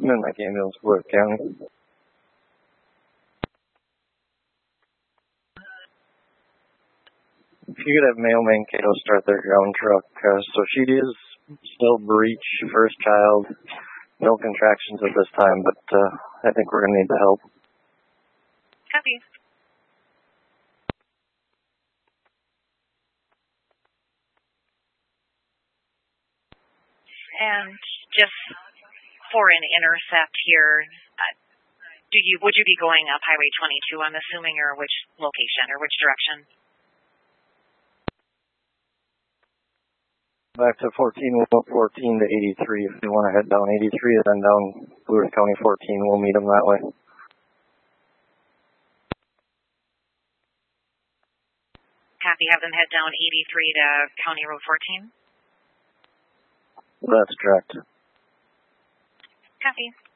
Midnight ambulance, Blue County. If you could have Mayo Mankato start their ground truck, so she is still breech, first child, no contractions at this time, but I think we're going to need the help. Copy. And just for an intercept here, would you be going up Highway 22, I'm assuming, or which location or which direction? Back to 14, we'll go 14 to 83. If they want to head down 83, then down Blue Earth County 14, we'll meet them that way. Copy, have them head down 83 to County Road 14? That's correct. Copy.